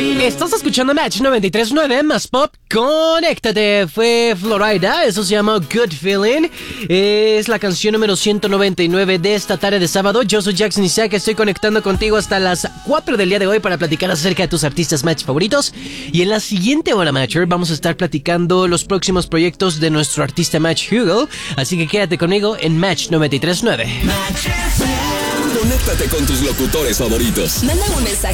Estás escuchando Match 93.9 más pop. Conéctate. Fue Florida. Eso se llama Good Feeling. Es la canción número 199 de esta tarde de sábado. Yo soy Jackson Isaac. Estoy conectando contigo hasta las 4 del día de hoy para platicar acerca de tus artistas Match favoritos. Y en la siguiente hora Matcher vamos a estar platicando los próximos proyectos de nuestro artista Match Hugo. Así que quédate conmigo en Match 93.9. Conéctate con tus locutores favoritos. Manda un mensaje